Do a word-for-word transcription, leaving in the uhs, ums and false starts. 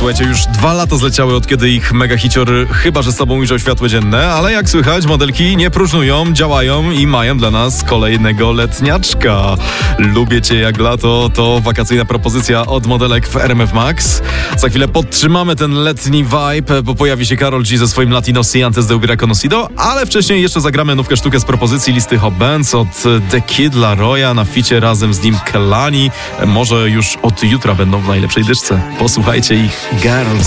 Słuchajcie, już dwa lata zleciały od kiedy ich mega hicior chyba że z sobą ujrzał światło dzienne, ale jak słychać, modelki nie próżnują, działają i mają dla nas kolejnego letniaczka. Lubię cię jak lato, to wakacyjna propozycja od modelek w R M F Max. Za chwilę podtrzymamy ten letni vibe, bo pojawi się Karol G ze swoim Latino Si antes de hubiera conocido, ale wcześniej jeszcze zagramy nówkę sztukę z propozycji listy Hot Bands od The Kid Laroya na ficie razem z nim Kelani. Może już od jutra będą w najlepszej dyszce. Posłuchajcie ich, Girls.